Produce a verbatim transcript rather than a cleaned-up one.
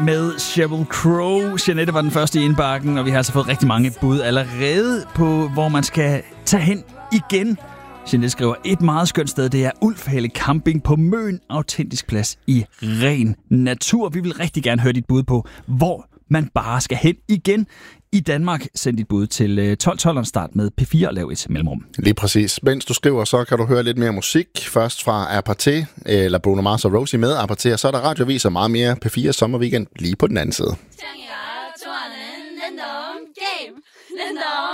med Sheryl Crow. Jeanette var den første i indbakken, og vi har altså fået rigtig mange bud allerede på, hvor man skal tage hen igen. Jeanette skriver, et meget skønt sted, det er Ulfhale Camping på Møn. Autentisk plads i ren natur. Vi vil rigtig gerne høre dit bud på, hvor man bare skal hen igen i Danmark. Send dit bud til tolv tolv og start med P fire og lav et mellemrum. Lige præcis. Mens du skriver, så kan du høre lidt mere musik. Først fra Aparté, eller Bruno Mars og Rosie med Aparté, og så er der radioviser meget mere P fire sommerweekend lige på den anden side.